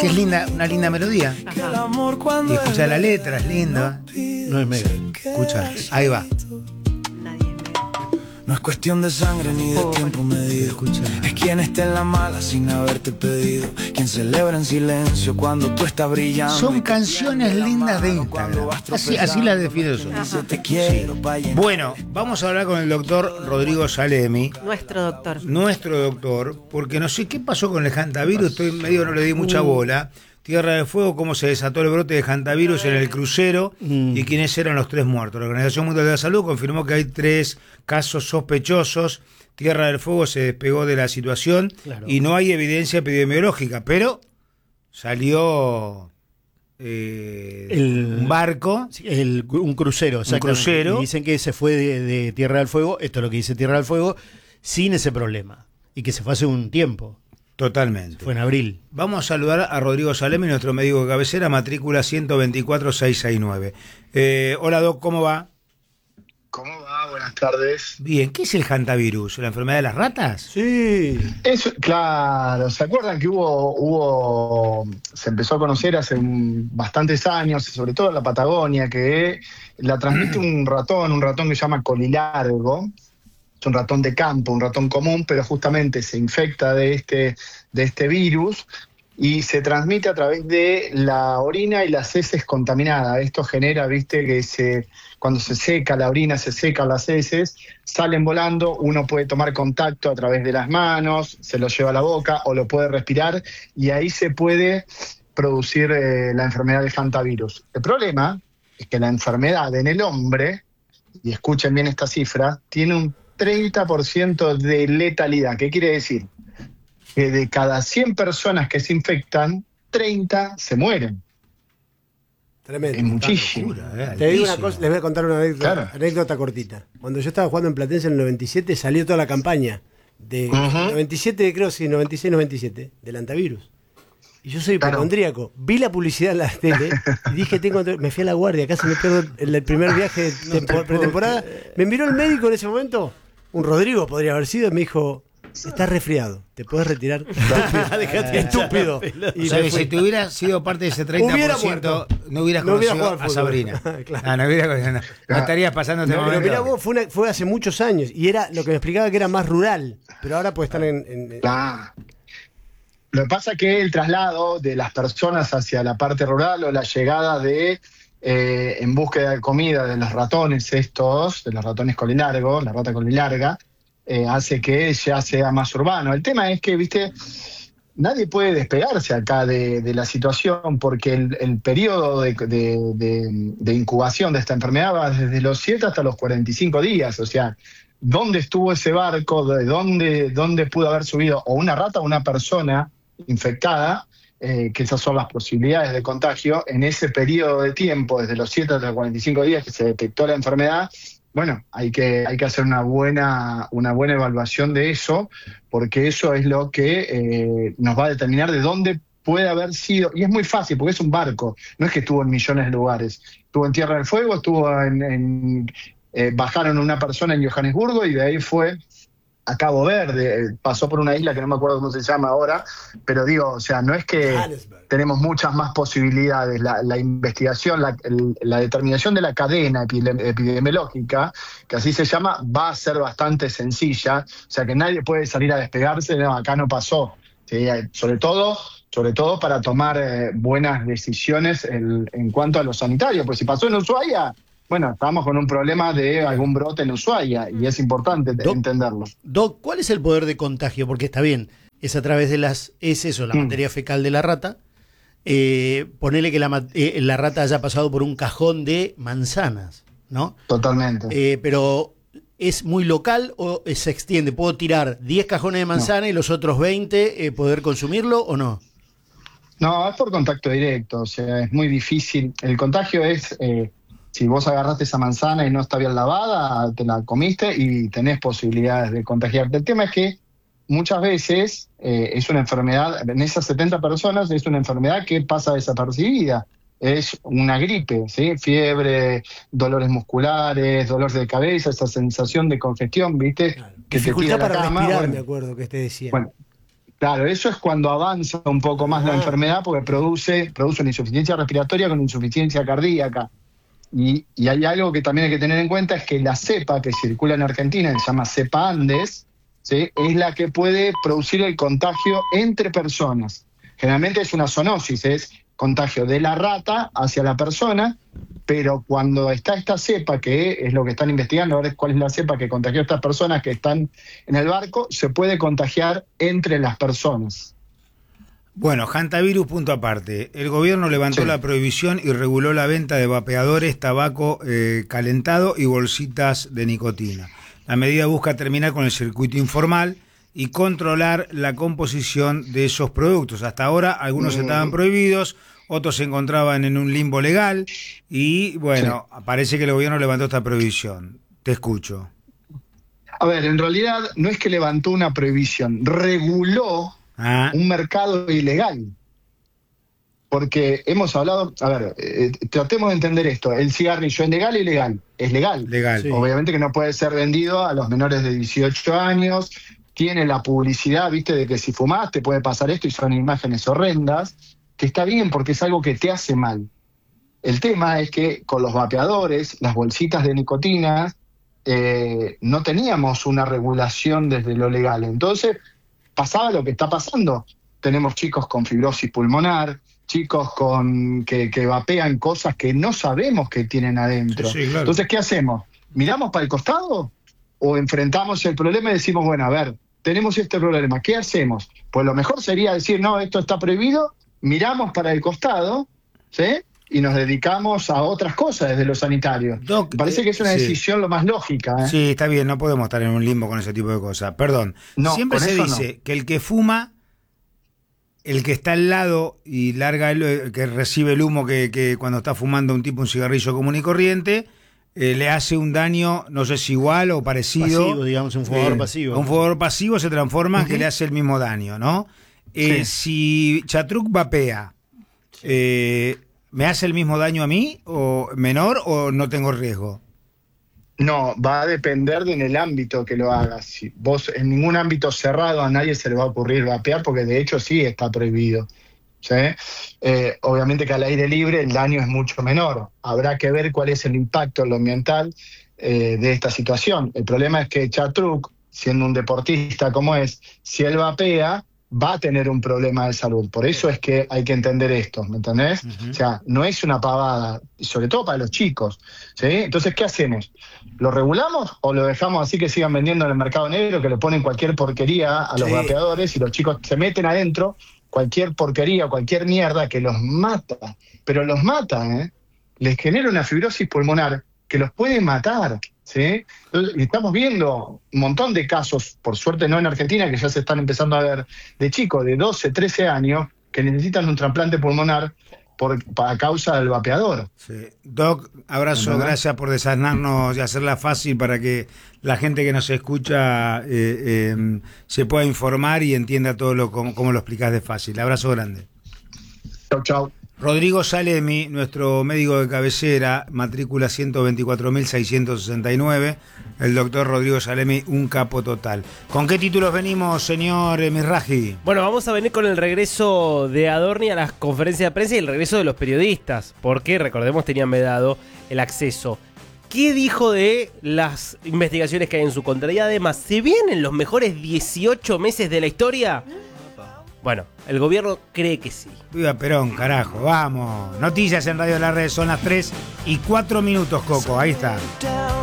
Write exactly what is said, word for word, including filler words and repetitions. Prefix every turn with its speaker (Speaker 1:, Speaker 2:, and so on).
Speaker 1: que es linda, una linda melodía.
Speaker 2: Ajá.
Speaker 1: Y escucha la letra, es linda.
Speaker 3: No es mega.
Speaker 1: Escucha, ahí va.
Speaker 2: Nadie me...
Speaker 4: No es cuestión de sangre ni de
Speaker 2: Oh,
Speaker 4: tiempo medido.
Speaker 1: Escucha.
Speaker 4: Es quien esté en la mala sin haberte pedido. Quien celebra en silencio cuando tú estás brillando.
Speaker 1: Son
Speaker 4: y te
Speaker 1: canciones
Speaker 4: tiende la
Speaker 1: lindas de
Speaker 4: mano cuando
Speaker 1: Instagram.
Speaker 4: vas
Speaker 1: Así,
Speaker 4: tropezando.
Speaker 1: así las defino yo.
Speaker 4: Dice, te quiero, pa' llenar.
Speaker 1: Bueno, vamos a hablar con el doctor Rodrigo Salemi,
Speaker 2: Nuestro doctor.
Speaker 1: nuestro doctor, porque no sé qué pasó con el hantavirus, estoy medio, no le di mucha bola. Tierra del Fuego, cómo se desató el brote de hantavirus en el crucero
Speaker 3: Mm.
Speaker 1: y quiénes eran los tres muertos. La Organización Mundial de la Salud confirmó que hay tres casos sospechosos. Tierra del Fuego se despegó de la situación
Speaker 3: Claro.
Speaker 1: y no hay evidencia epidemiológica, pero salió eh,
Speaker 3: El-
Speaker 1: un barco.
Speaker 3: Sí, el- un crucero, exactamente.
Speaker 1: crucero.
Speaker 3: Y dicen que se fue de, de Tierra del Fuego, esto es lo que dice Tierra del Fuego, sin ese problema. Y que se fue hace un tiempo,
Speaker 1: Totalmente.
Speaker 3: fue en abril.
Speaker 1: Vamos a saludar a Rodrigo Salemi, nuestro médico de cabecera, matrícula ciento veinticuatro mil seiscientos sesenta y nueve. Eh, hola Doc, ¿cómo va?
Speaker 5: ¿Cómo va? Buenas tardes.
Speaker 1: Bien, ¿qué es el hantavirus? ¿La enfermedad de las ratas?
Speaker 3: Sí.
Speaker 5: Eso, claro, ¿se acuerdan que hubo, hubo, se empezó a conocer hace un- bastantes años, sobre todo en la Patagonia, que la transmite un ratón, un ratón que se llama colilargo, es un ratón de campo, un ratón común, pero justamente se infecta de este, de este virus y se transmite a través de la orina y las heces contaminadas. Esto genera, viste, que se, cuando se seca la orina, se secan las heces, salen volando, uno puede tomar contacto a través de las manos, se lo lleva a la boca o lo puede respirar y ahí se puede producir eh, la enfermedad del hantavirus. El problema es que la enfermedad en el hombre, y escuchen bien esta cifra, tiene un treinta por ciento de letalidad. ¿Qué quiere decir? Que de cada cien personas que se infectan, treinta se mueren.
Speaker 6: Tremendo.
Speaker 5: Es muchísimo.
Speaker 1: Eh,
Speaker 6: Te digo una
Speaker 1: altísimo.
Speaker 6: cosa, les voy a contar una anécdota,
Speaker 5: Claro.
Speaker 6: anécdota cortita. Cuando yo estaba jugando en Platense en el noventa y siete, salió toda la campaña de
Speaker 5: Ujú.
Speaker 6: noventa y siete, creo, sí, noventa y seis noventa y siete, del antivirus. Y yo soy
Speaker 5: Claro.
Speaker 6: hipocondríaco. Vi la publicidad en la tele y dije, tengo, me fui a la guardia, casi me pierdo el, el primer viaje de tempo- pretemporada. Me miró el médico en ese momento, un Rodrigo podría haber sido, y me dijo, estás resfriado, te puedes retirar.
Speaker 3: Dejate
Speaker 6: Estúpido.
Speaker 1: O
Speaker 6: Y
Speaker 1: sea
Speaker 6: me
Speaker 1: que
Speaker 6: fui.
Speaker 1: si tú hubieras sido parte de ese treinta por ciento,
Speaker 6: Hubiera muerto.
Speaker 1: no hubieras
Speaker 6: No hubiera
Speaker 1: conocido
Speaker 6: jugado al
Speaker 1: a
Speaker 6: fútbol.
Speaker 1: Sabrina.
Speaker 6: Claro.
Speaker 1: Ah, no, hubiera, no, no estarías pasando este
Speaker 6: No, pero
Speaker 1: momento.
Speaker 6: mirá vos, fue, una- fue hace muchos años y era lo que me explicaba que era más rural, pero ahora puede estar en... en-
Speaker 5: Ah. Lo que pasa es que el traslado de las personas hacia la parte rural o la llegada de, eh, en búsqueda de comida de los ratones estos, de los ratones colilargos, la rata colilarga, eh, hace que ya sea más urbano. El tema es que, viste, nadie puede despegarse acá de, de la situación porque el, el periodo de, de- de- de incubación de esta enfermedad va desde los siete hasta los cuarenta y cinco días, o sea, ¿dónde estuvo ese barco? ¿De dónde, dónde pudo haber subido o una rata o una persona infectada? Eh, que esas son las posibilidades de contagio en ese periodo de tiempo, desde los siete hasta los cuarenta y cinco días que se detectó la enfermedad. Bueno, hay que, hay que hacer una buena, una buena evaluación de eso, porque eso es lo que eh, nos va a determinar de dónde puede haber sido, y es muy fácil, porque es un barco, no es que estuvo en millones de lugares, estuvo en Tierra del Fuego, estuvo en, en eh, bajaron una persona en Johannesburgo y de ahí fue a Cabo Verde, eh, pasó por una isla que no me acuerdo cómo se llama ahora, pero digo, o sea, no es que
Speaker 6: Johannesburg.
Speaker 5: tenemos muchas más posibilidades, la, la investigación, la, el- la determinación de la cadena epidem- epidemiológica, que así se llama, va a ser bastante sencilla, o sea que nadie puede salir a despegarse, no, acá no pasó, ¿sí? sobre todo sobre todo para tomar eh, buenas decisiones en, en cuanto a lo sanitario, pues si pasó en Ushuaia, bueno, estamos con un problema de algún brote en Ushuaia y es importante
Speaker 3: Doc-
Speaker 5: entenderlo.
Speaker 3: Doc, ¿cuál es el poder de contagio? Porque está bien, es a través de las heces o la
Speaker 5: Mm.
Speaker 3: materia fecal de la rata. Eh, ponele que la, ma- eh, la rata haya pasado por un cajón de manzanas, ¿no?
Speaker 5: Totalmente.
Speaker 3: Eh, pero ¿es muy local o eh, se extiende? ¿Puedo tirar diez cajones de manzana y los otros veinte eh, poder consumirlo o no?
Speaker 5: No, es por contacto directo, o sea, es muy difícil. El contagio es, eh, si vos agarraste esa manzana y no está bien lavada, te la comiste y tenés posibilidades de contagiarte. El tema es que muchas veces eh, es una enfermedad, en esas setenta personas es una enfermedad que pasa desapercibida. Es una gripe, ¿sí? Fiebre, dolores musculares, dolor de cabeza, esa sensación de congestión, ¿viste?
Speaker 6: Claro.
Speaker 5: Que te
Speaker 6: Dificultad
Speaker 5: tira la
Speaker 6: para
Speaker 5: cama,
Speaker 6: respirar,
Speaker 5: bueno.
Speaker 6: me acuerdo que te decía.
Speaker 5: Bueno, Claro, eso es cuando avanza un poco más la enfermedad porque produce, produce una insuficiencia respiratoria con insuficiencia cardíaca. Y, y hay algo que también hay que tener en cuenta, es que la cepa que circula en Argentina, que se llama cepa Andes, ¿sí?, es la que puede producir el contagio entre personas. Generalmente es una zoonosis, es contagio de la rata hacia la persona, pero cuando está esta cepa, que es lo que están investigando, a ver cuál es la cepa que contagió a estas personas que están en el barco, se puede contagiar entre las personas.
Speaker 1: Bueno, hantavirus, punto aparte. El gobierno levantó
Speaker 5: Sí.
Speaker 1: la prohibición y reguló la venta de vapeadores, tabaco eh, calentado y bolsitas de nicotina. La medida busca terminar con el circuito informal y controlar la composición de esos productos. Hasta ahora algunos
Speaker 5: Mm.
Speaker 1: estaban prohibidos, otros se encontraban en un limbo legal y, bueno,
Speaker 5: Sí.
Speaker 1: parece que el gobierno levantó esta prohibición. Te escucho.
Speaker 5: A ver, en realidad no es que levantó una prohibición, reguló
Speaker 1: Ah,
Speaker 5: un mercado ilegal. Porque hemos hablado, a ver, eh, tratemos de entender esto, el cigarrillo es legal o ilegal, es legal.
Speaker 1: legal.
Speaker 3: Sí.
Speaker 5: Obviamente que no puede ser vendido a los menores de dieciocho años, tiene la publicidad, viste, de que si fumás te puede pasar esto y son imágenes horrendas, que está bien porque es algo que te hace mal. El tema es que con los vapeadores, las bolsitas de nicotina, eh, no teníamos una regulación desde lo legal. Entonces pasaba lo que está pasando. Tenemos chicos con fibrosis pulmonar, chicos con que, que vapean cosas que no sabemos que tienen adentro.
Speaker 1: Sí, sí, claro.
Speaker 5: Entonces, ¿qué hacemos? ¿Miramos para el costado o enfrentamos el problema y decimos, bueno, a ver, tenemos este problema, ¿qué hacemos? Pues lo mejor sería decir, no, esto está prohibido, miramos para el costado, ¿sí?, y nos dedicamos a otras cosas desde lo sanitario.
Speaker 1: Doc,
Speaker 5: Me parece que es una
Speaker 1: sí.
Speaker 5: decisión lo más lógica, ¿eh?
Speaker 1: Sí, está bien, no podemos estar en un limbo con ese tipo de cosas. Perdón.
Speaker 5: No,
Speaker 1: Siempre
Speaker 5: con
Speaker 1: se
Speaker 5: eso
Speaker 1: dice que el que fuma, el que está al lado y larga el, que recibe el humo que, que cuando está fumando un tipo un cigarrillo común y corriente, eh, le hace un daño, no sé si igual o parecido.
Speaker 3: Pasivo, digamos, un fumador
Speaker 1: Eh,
Speaker 3: pasivo.
Speaker 1: Un fumador pasivo se transforma en que
Speaker 5: Ujú.
Speaker 1: le hace el mismo daño, ¿no? Eh, Si Chatruc vapea, eh, ¿me hace el mismo daño a mí o menor o no tengo riesgo?
Speaker 5: No, va a depender de en el ámbito que lo hagas. Si vos en ningún ámbito cerrado a nadie se le va a ocurrir vapear, porque de hecho sí está prohibido. ¿Sí? Eh, obviamente que al aire libre el daño es mucho menor. Habrá que ver cuál es el impacto en lo ambiental eh, de esta situación. El problema es que Chatruc, siendo un deportista como es, si él vapea, va a tener un problema de salud. Por eso es que hay que entender esto, ¿me entendés?
Speaker 1: Ujú.
Speaker 5: O sea, no es una pavada, y sobre todo para los chicos, ¿sí? Entonces, ¿qué hacemos? ¿Lo regulamos o lo dejamos así que sigan vendiendo en el mercado negro, que le ponen cualquier porquería a los
Speaker 1: Sí.
Speaker 5: vapeadores y los chicos se meten adentro, cualquier porquería, cualquier mierda que los mata? Pero los mata, ¿eh? Les genera una fibrosis pulmonar que los puede matar, ¿sí? Entonces, estamos viendo un montón de casos, por suerte no en Argentina, que ya se están empezando a ver, de chicos de doce, trece años que necesitan un trasplante pulmonar por, a causa del vapeador.
Speaker 1: Sí. Doc, abrazo,
Speaker 5: ¿Verdad?
Speaker 1: gracias por desasnarnos y hacerla fácil para que la gente que nos escucha eh, eh, se pueda informar y entienda todo lo como, como lo explicás de fácil. Abrazo grande.
Speaker 5: Chau, chau.
Speaker 1: Rodrigo Salemi, nuestro médico de cabecera, matrícula ciento veinticuatro mil seiscientos sesenta y nueve, el doctor Rodrigo Salemi, un capo total. ¿Con qué títulos venimos, señor Mizrahi?
Speaker 7: Bueno, vamos a venir con el regreso de Adorni a las conferencias de prensa y el regreso de los periodistas, porque, recordemos, tenían vedado el acceso. ¿Qué dijo de las investigaciones que hay en su contra? Y además, ¿se vienen los mejores dieciocho meses de la historia? Bueno, el gobierno cree que sí.
Speaker 1: Viva Perón, carajo, vamos. Noticias en Radio de la Red, son las tres y cuatro minutos, Coco, ahí está.
Speaker 4: Down